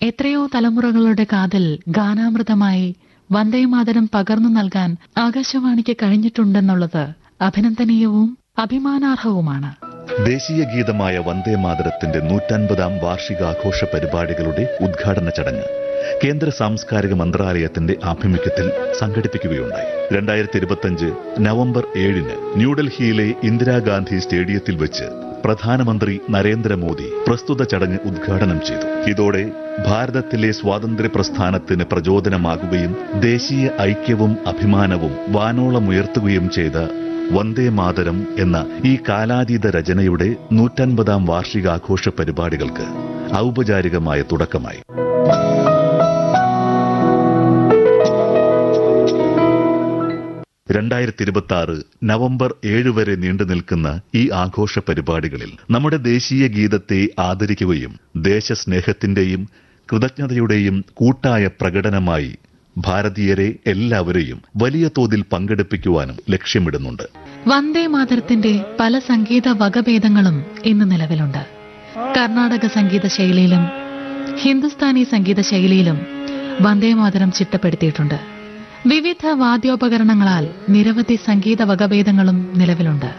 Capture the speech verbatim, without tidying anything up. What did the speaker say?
എത്രയോ തലമുറകളുടെ കാതിൽ ഗാനാമൃതമായി വന്ദേമാതരം പകർന്നു നൽകാൻ ആകാശവാണിക്ക് കഴിഞ്ഞിട്ടുണ്ടെന്നുള്ളത് അഭിനന്ദനീയവും അഭിമാനാർഹവുമാണ്. ദേശീയ ഗീതമായ വന്ദേമാതരത്തിന്റെ നൂറ്റൻപതാം വാർഷികാഘോഷ പരിപാടികളുടെ ഉദ്ഘാടന ചടങ്ങ് കേന്ദ്ര സാംസ്കാരിക മന്ത്രാലയത്തിന്റെ ആഭിമുഖ്യത്തിൽ സംഘടിപ്പിക്കുകയുണ്ടായി. രണ്ടായിരത്തി ഇരുപത്തിയഞ്ച് നവംബർ ഏഴിന് ന്യൂഡൽഹിയിലെ ഇന്ദിരാഗാന്ധി സ്റ്റേഡിയത്തിൽ വെച്ച് പ്രധാനമന്ത്രി നരേന്ദ്രമോദി പ്രസ്തുത ചടങ്ങ് ഉദ്ഘാടനം ചെയ്തു. ഇതോടെ ഭാരതത്തിലെ സ്വാതന്ത്ര്യ പ്രസ്ഥാനത്തിന് പ്രചോദനമാകുകയും ദേശീയ ഐക്യവും അഭിമാനവും വാനോളമുയർത്തുകയും ചെയ്ത വന്ദേമാതരം എന്ന ഈ കാലാതീത രചനയുടെ നൂറ്റൻപതാം വാർഷികാഘോഷ പരിപാടികൾക്ക് ഔപചാരികമായ തുടക്കമായി. രണ്ടായിരത്തി ഇരുപത്തി ആറ് നവംബർ ഏഴ് വരെ നീണ്ടു നിൽക്കുന്ന ഈ ആഘോഷ പരിപാടികളിൽ നമ്മുടെ ദേശീയ ഗീതത്തെ ആദരിക്കുകയും ദേശസ്നേഹത്തിന്റെയും കൃതജ്ഞതയുടെയും കൂട്ടായ പ്രകടനമായി ഭാരതീയരെ എല്ലാവരെയും വലിയ തോതിൽ പങ്കെടുപ്പിക്കുവാനും ലക്ഷ്യമിടുന്നുണ്ട്. വന്ദേമാതരത്തിന്റെ പല സംഗീത വകഭേദങ്ങളും ഇന്ന് നിലവിലുണ്ട്. കർണാടക സംഗീത ശൈലിയിലും ഹിന്ദുസ്ഥാനി സംഗീത ശൈലിയിലും വന്ദേമാതരം ചിട്ടപ്പെടുത്തിയിട്ടുണ്ട്. വിവിധ വാദ്യോപകരണങ്ങളാൽ നിരവധി സംഗീത വകഭേദങ്ങളും നിലവിലുണ്ട്.